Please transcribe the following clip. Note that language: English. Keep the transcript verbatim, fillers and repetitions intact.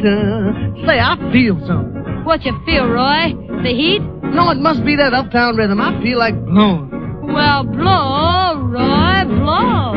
uh, say, I feel something. What you feel, Roy? The heat? No, it must be that uptown rhythm. I feel like blowing. Well, blow, Roy, blow.